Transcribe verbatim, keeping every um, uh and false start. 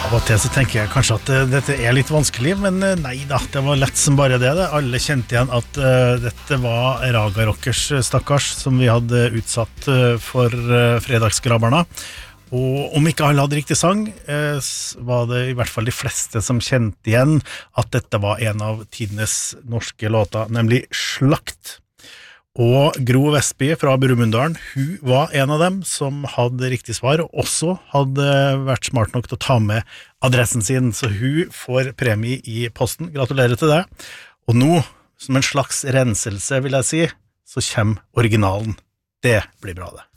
Av og til så tenker jeg kanskje at uh, dette er litt vanskelig, men uh, nei da, det var lett som bare det. det. Alle kjente igjen at uh, dette var Raga Rockers stakkars, som vi hadde utsatt uh, for uh, fredagsgrabbarna. Og om ikke alle hadde riktig sang, uh, var det i hvert fall de fleste som kjente igjen at dette var en av tidenes norske låter, nemlig Slakt. Og Gro Vestby fra Brumunddal, hun var en av dem som hadde riktig svar, og også hadde vært smart nok til å ta med adressen sin, så hun får premie i posten. Gratulerer til det. Og nå, som en slags renselse vil jeg si, så kommer originalen. Det blir bra det.